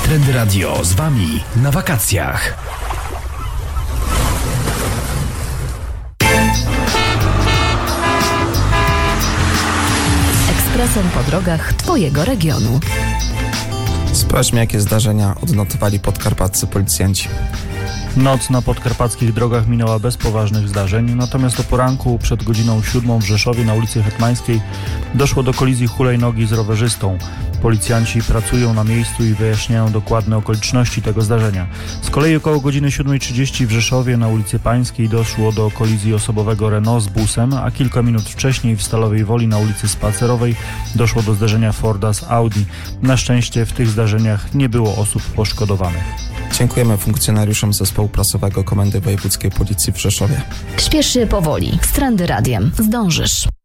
Trendy Radio z Wami na wakacjach. Ekspresem po drogach Twojego regionu. Sprawdźmy, jakie zdarzenia odnotowali podkarpaccy policjanci. Noc na podkarpackich drogach minęła bez poważnych zdarzeń, natomiast o poranku przed godziną 7 w Rzeszowie na ulicy Hetmańskiej doszło do kolizji hulajnogi z rowerzystą. Policjanci pracują na miejscu i wyjaśniają dokładne okoliczności tego zdarzenia. Z kolei około godziny 7:30 w Rzeszowie na ulicy Pańskiej doszło do kolizji osobowego Renault z busem, a kilka minut wcześniej w Stalowej Woli na ulicy Spacerowej doszło do zderzenia Forda z Audi. Na szczęście w tych zdarzeniach nie było osób poszkodowanych. Dziękujemy funkcjonariuszom Zespołu Prasowego Komendy Wojewódzkiej Policji w Rzeszowie. Śpiesz się powoli. Z Trendy Radiem zdążysz.